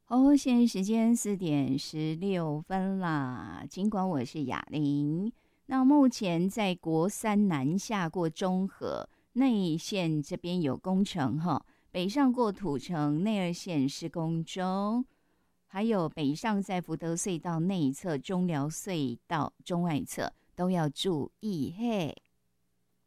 哦，现在时间4:16啦。尽管我是雅玲，那目前在国三南下过中和内线这边有工程哈，北上过土城内二线施工中，还有北上在福德隧道内侧、中寮隧道中外侧都要注意嘿。